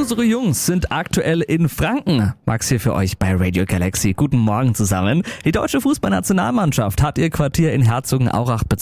Unsere Jungs sind aktuell in Franken. Max hier für euch bei Radio Galaxy. Guten Morgen zusammen. Die deutsche Fußballnationalmannschaft hat ihr Quartier in Herzogenaurach